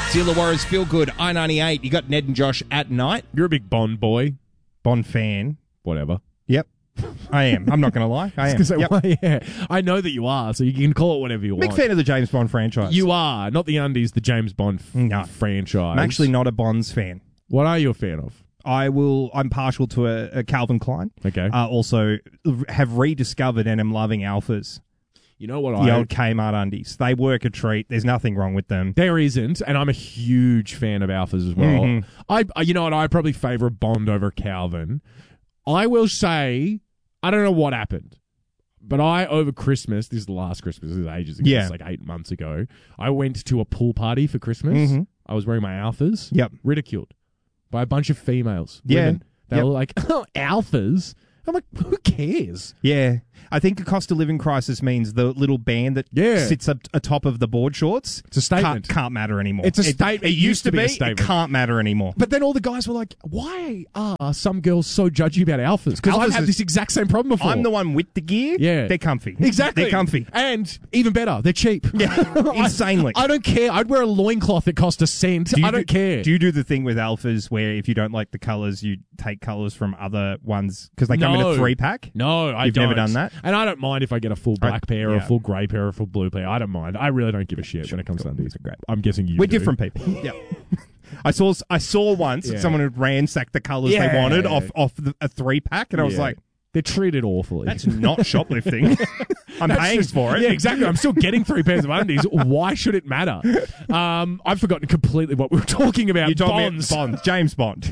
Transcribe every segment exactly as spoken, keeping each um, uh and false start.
Illawarra's Feel Good, I ninety-eight. You got Ned and Josh at night. You're a big Bond boy. Bond fan. Whatever. Yep. I am. I'm not going to lie. I am. Say, Yep. well, yeah, I know that you are, so you can call it whatever you Big want. fan of the James Bond franchise. You are, not the undies, the James Bond f- No. franchise. I'm actually not a Bonds fan. What are you a fan of? I will. I'm partial to a, a Calvin Klein. Okay. Uh, also, have rediscovered and am loving Alphas. You know what The I... old Kmart undies. They work a treat. There's nothing wrong with them. There isn't, and I'm a huge fan of Alphas as well. Mm-hmm. I, I, you know what? I probably favour Bond over Calvin. I will say, I don't know what happened, but I over Christmas. This is the last Christmas. This is ages ago. Yeah. It's like eight months ago. I went to a pool party for Christmas. Mm-hmm. I was wearing my Alphas. Yep. Ridiculed by a bunch of females. Yeah. Women. They Yep. were like, oh, Alphas. I'm like, who cares? Yeah. I think the cost of living crisis means the little band that Yeah. sits up atop of the board shorts It's a statement. Can't, can't matter anymore. It's a It- statement. It, used to be. a statement. It can't matter anymore. But then all the guys were like, why are some girls so judgy about Alphas? Because I've Alphas had is- this exact same problem before. I'm the one with the gear. Yeah. They're comfy. Exactly. They're comfy. And even better, they're cheap. Yeah. Insanely. I, I don't care. I'd wear a loincloth that cost a cent. Do you I don't do, care. Do you do the thing with Alphas where if you don't like the colours, you take colours from other ones because they come in No. a three pack? no, I You've don't. never done that? And I don't mind if I get a full black I- pair or yeah. a full grey pair or a full blue pair. I don't mind. I really don't give a shit when it comes to undies. Great. I'm guessing you We're do. different people. Yeah. I saw I saw once Yeah. someone had ransacked the colours Yeah. they wanted off off the, a three pack, and I was Yeah. like, They're treated awfully. "That's not shoplifting. I'm That's paying just- for it." Yeah, exactly. I'm still getting three pairs of undies. Why should it matter? Um, I've forgotten completely what we were talking about. You told Bonds. me Bond, James Bond.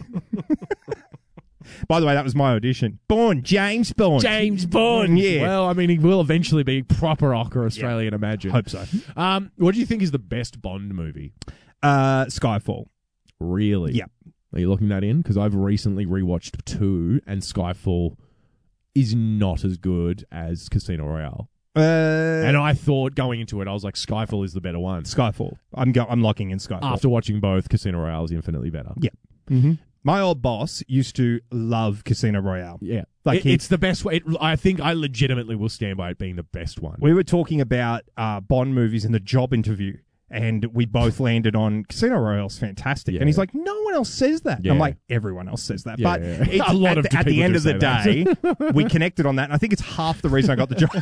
By the way, that was my audition. Bond, James Bond. James Bond. Yeah. Well, I mean, he will eventually be proper Oscar Australian, imagine. Hope so. Um, what do you think is the best Bond movie? Uh, Skyfall. Really? Yep. Are you looking that in? Because I've recently rewatched two, and Skyfall is not as good as Casino Royale. Uh, And I thought going into it, I was like, Skyfall is the better one. Skyfall. I'm go- I'm locking in Skyfall. After watching both, Casino Royale is infinitely better. Yeah. Mm-hmm. My old boss used to love Casino Royale. Yeah. Like It- he- it's the best way. It, I think I legitimately will stand by it being the best one. We were talking about uh, Bond movies in the job interview, and we both landed on Casino Royale's fantastic. Yeah. And he's like, no one else says that. Yeah. I'm like, everyone else says that. Yeah, but yeah. It's, A lot at, of the, at the people end do of the say day, we connected on that, and I think it's half the reason I got the job.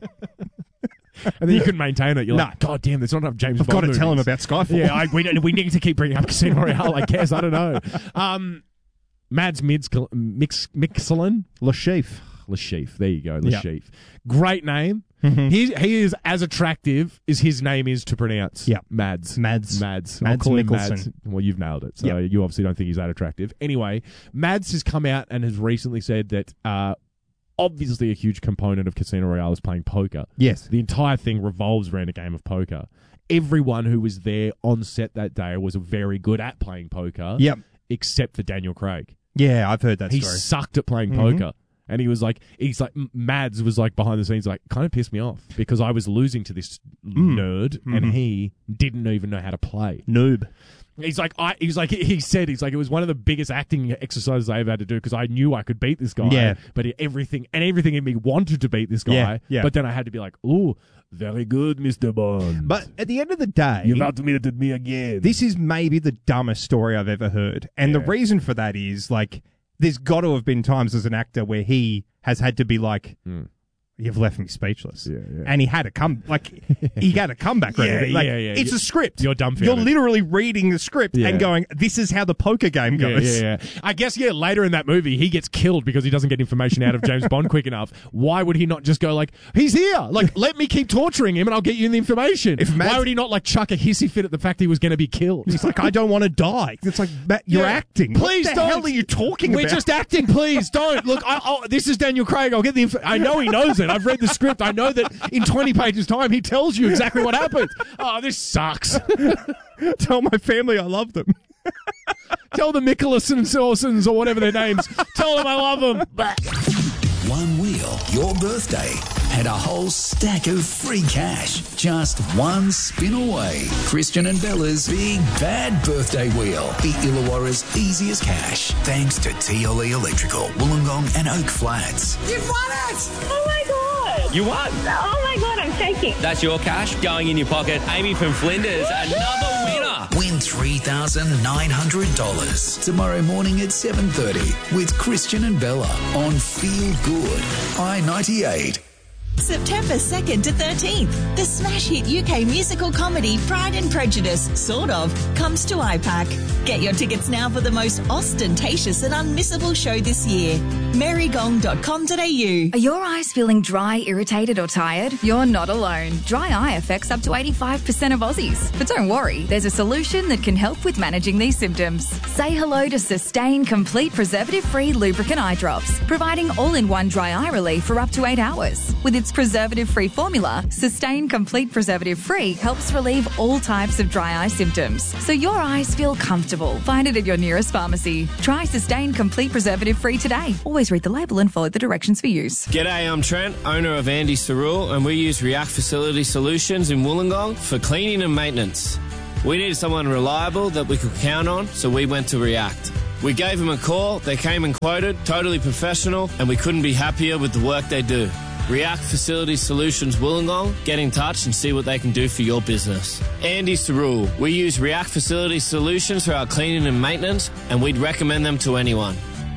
And then you couldn't maintain it. You're No. like, God damn, there's not enough James I've Bond got to tell him movies." about Skyfall. Yeah, I, we, we need to keep bringing up Casino Royale, I guess. I don't know. Um, Mads Mids, Mix, Mixelin? Le Chiffre. Lashif. There you go, Yeah. Lashif. Great name. Mhm. He, he is as attractive as his name is to pronounce. Yeah. Mads. Mads. Mads. Mads I'll call him Mikkelsen. Mads. Well, you've nailed it. So Yeah. you obviously don't think he's that attractive. Anyway, Mads has come out and has recently said that uh, obviously a huge component of Casino Royale is playing poker. Yes. The entire thing revolves around a game of poker. Everyone who was there on set that day was very good at playing poker. Yep. Except for Daniel Craig. Yeah, I've heard that He story. sucked at playing Mhm. poker. And he was like, he's like, Mads was like behind the scenes, like, kind of pissed me off because I was losing to this Mm. nerd Mhm. and he didn't even know how to play. Noob. He's like, I, he's like, he said, he's like, it was one of the biggest acting exercises I ever had to do because I knew I could beat this guy. Yeah. But he, everything, and everything in me wanted to beat this guy. Yeah, yeah. But then I had to be like, oh, very good, Mister Bond. But at the end of the day, You've outwitted me again. this is maybe the dumbest story I've ever heard. And the Yeah. reason for that is, like, there's got to have been times as an actor where he has had to be like, Mm. you've left me speechless. Yeah, yeah. And he had to come, like, he had a comeback ready. Yeah, like, yeah, yeah. It's You- a script. you're dumbfounded. You're literally reading the script Yeah. and going, this is how the poker game Yeah, goes. yeah, yeah. I guess, yeah, later in that movie, he gets killed because he doesn't get information out of James Bond quick enough. Why would he not just go like, he's here, like, let me keep torturing him and I'll get you the information? If Mads- Why would he not, like, chuck a hissy fit at the fact he was going to be killed? He's like, I don't want to die. It's like, Matt, you're Yeah. acting. Please what the don't. hell are you talking We're about? just acting, please don't. Look, I, I'll, this is Daniel Craig. I'll get the. Inf- I know he knows it. I've read the script. I know that in twenty pages' time he tells you exactly what happened. Oh, this sucks. Tell my family I love them. Tell the Mikkelsons Orsons or whatever their names. Tell them I love them. One wheel, your birthday, and a whole stack of free cash. Just one spin away. Christian and Bella's Big Bad Birthday Wheel. The Illawarra's easiest cash. Thanks to T L E Electrical, Wollongong and Oak Flats. You've won it! Oh my god! You won. Oh my god, I'm shaking. That's your cash going in your pocket. Amy from Flinders, another winner. Win three thousand nine hundred dollars. Tomorrow morning at seven thirty with Christian and Bella on Feel Good, I ninety-eight. September second to thirteenth, the smash hit U K musical comedy Pride and Prejudice, sort of, comes to I PAC. Get your tickets now for the most ostentatious and unmissable show this year. merrygong dot com dot a u. Are your eyes feeling dry, irritated or tired? You're not alone. Dry eye affects up to eighty-five percent of Aussies. But don't worry, there's a solution that can help with managing these symptoms. Say hello to Sustain Complete Preservative-Free Lubricant Eye Drops, providing all-in-one dry eye relief for up to eight hours. With its preservative-free formula, Sustain Complete Preservative-Free helps relieve all types of dry eye symptoms, so your eyes feel comfortable. Find it at your nearest pharmacy. Try Sustain Complete Preservative-Free today. Always read the label and follow the directions for use. G'day, I'm Trent, owner of Andy Cerule, and we use React Facility Solutions in Wollongong for cleaning and maintenance. We needed someone reliable that we could count on, so we went to React. We gave them a call, they came and quoted, totally professional, and we couldn't be happier with the work they do. React Facility Solutions Wollongong, get in touch and see what they can do for your business. Andy Cerule, we use React Facility Solutions for our cleaning and maintenance, and we'd recommend them to anyone.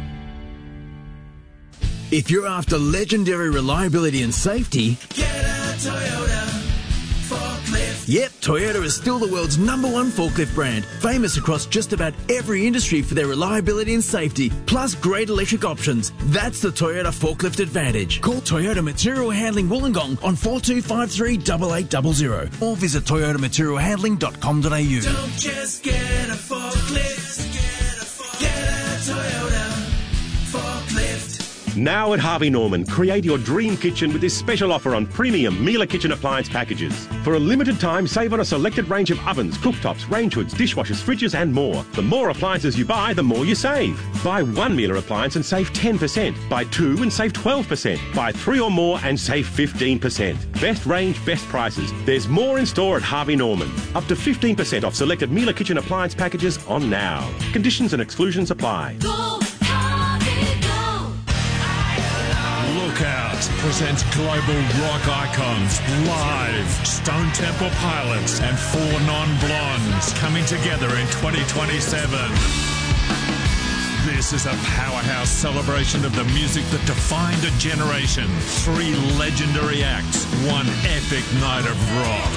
If you're after legendary reliability and safety, Get a Toyota forklift. yep, Toyota is still the world's number one forklift brand, famous across just about every industry for their reliability and safety, plus great electric options. That's the Toyota Forklift Advantage. Call Toyota Material Handling Wollongong on four two five three, eight eight zero zero or visit toyota material handling dot com dot a u. Don't just get a forklift. Get a Toyota forklift. Now at Harvey Norman, create your dream kitchen with this special offer on premium Miele kitchen appliance packages. For a limited time, save on a selected range of ovens, cooktops, range hoods, dishwashers, fridges and more. The more appliances you buy, the more you save. Buy one Miele appliance and save ten percent. Buy two and save twelve percent. Buy three or more and save fifteen percent. Best range, best prices. There's more in store at Harvey Norman. Up to fifteen percent off selected Miele kitchen appliance packages on now. Conditions and exclusions apply. Go, Harvey, go. Lookout presents global rock icons live. Stone Temple Pilots and Four Non-Blondes coming together in twenty twenty-seven. This is a powerhouse celebration of the music that defined a generation. Three legendary acts, one epic night of rock.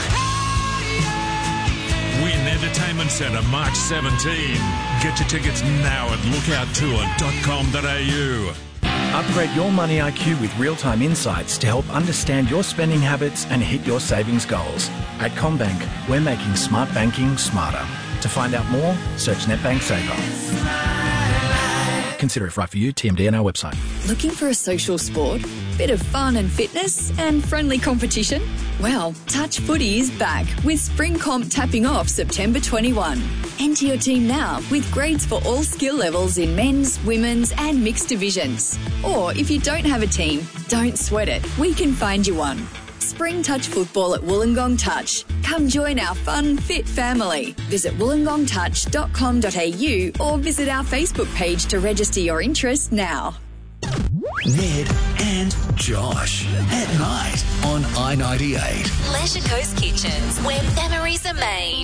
Win Entertainment Centre March seventeenth. Get your tickets now at lookout tour dot com dot a u. Upgrade your money I Q with real-time insights to help understand your spending habits and hit your savings goals. At CommBank, we're making smart banking smarter. To find out more, search NetBank Saver. Consider if right for you, T M D and our website. Looking for a social sport? Bit of fun and fitness and friendly competition? Well, Touch Footy is back with Spring Comp tapping off September twenty-first. Enter your team now with grades for all skill levels in men's, women's and mixed divisions. Or if you don't have a team, don't sweat it. We can find you one. Spring Touch Football at Wollongong Touch. Come join our fun, fit family. Visit wollongong touch dot com dot a u or visit our Facebook page to register your interest now. Ned and Josh at night on I ninety-eight. Leisure Coast Kitchens, where memories are made.